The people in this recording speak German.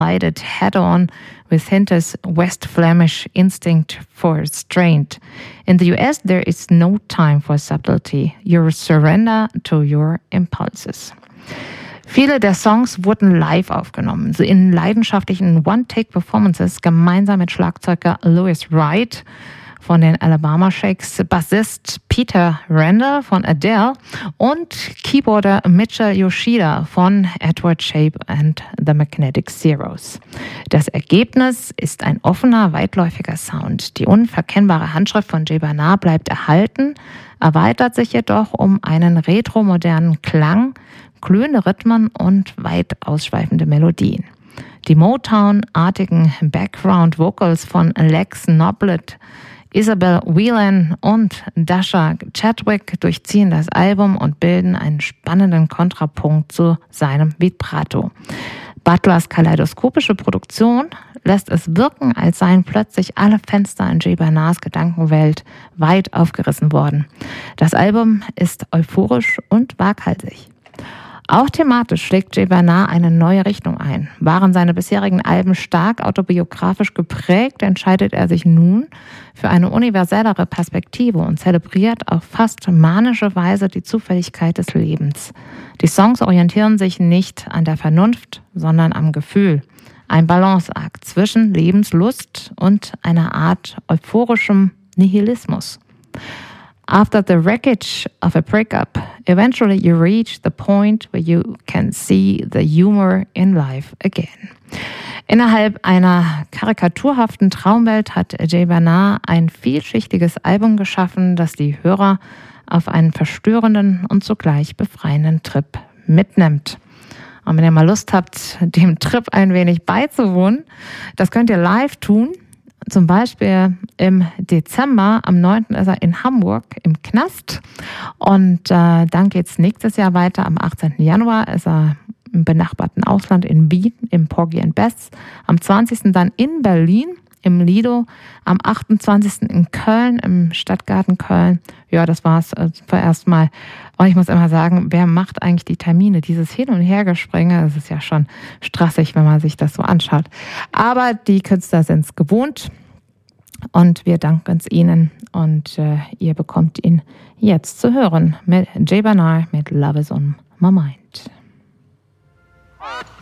collided head-on with Hinter's West Flemish instinct for restraint. In the US, there is no time for subtlety. You surrender to your impulses. Viele der Songs wurden live aufgenommen, so in leidenschaftlichen One-Take-Performances gemeinsam mit Schlagzeuger Louis Wright von den Alabama Shakes, Bassist Peter Randall von Adele und Keyboarder Mitchell Yoshida von Edward Shape and the Magnetic Zeros. Das Ergebnis ist ein offener, weitläufiger Sound. Die unverkennbare Handschrift von Jay Barnard bleibt erhalten, erweitert sich jedoch um einen retromodernen Klang, glühende Rhythmen und weit ausschweifende Melodien. Die Motown-artigen Background-Vocals von Lex Noblett, Isabel Whelan und Dasha Chadwick durchziehen das Album und bilden einen spannenden Kontrapunkt zu seinem Vibrato. Butlers kaleidoskopische Produktion lässt es wirken, als seien plötzlich alle Fenster in Jay Barnards Gedankenwelt weit aufgerissen worden. Das Album ist euphorisch und waghalsig. Auch thematisch schlägt Jay Barnard eine neue Richtung ein. Waren seine bisherigen Alben stark autobiografisch geprägt, entscheidet er sich nun für eine universellere Perspektive und zelebriert auf fast manische Weise die Zufälligkeit des Lebens. Die Songs orientieren sich nicht an der Vernunft, sondern am Gefühl. Ein Balanceakt zwischen Lebenslust und einer Art euphorischem Nihilismus. After the wreckage of a breakup, eventually you reach the point where you can see the humor in life again. Innerhalb einer karikaturhaften Traumwelt hat Jay Barnard ein vielschichtiges Album geschaffen, das die Hörer auf einen verstörenden und zugleich befreienden Trip mitnimmt. Und wenn ihr mal Lust habt, dem Trip ein wenig beizuwohnen, das könnt ihr live tun. Zum Beispiel im Dezember, am 9. ist er in Hamburg im Knast und dann geht es nächstes Jahr weiter. Am 18. Januar ist er im benachbarten Ausland in Wien, im Porgy and Bess. Am 20. dann in Berlin, im Lido. Am 28. in Köln, im Stadtgarten Köln. Ja, das war's vorerst mal. Und ich muss immer sagen, wer macht eigentlich die Termine? Dieses Hin- und Hergespringe, das ist ja schon stressig, wenn man sich das so anschaut. Aber die Künstler sind es gewohnt und wir danken es ihnen. Und ihr bekommt ihn jetzt zu hören mit Jay Barnard mit Love is on My Mind.